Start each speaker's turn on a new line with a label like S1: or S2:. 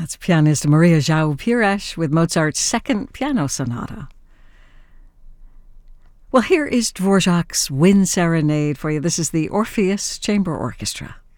S1: That's pianist Maria João Pires with Mozart's Second Piano Sonata. Well, here is Dvorak's Wind Serenade for you. This is the Orpheus Chamber Orchestra.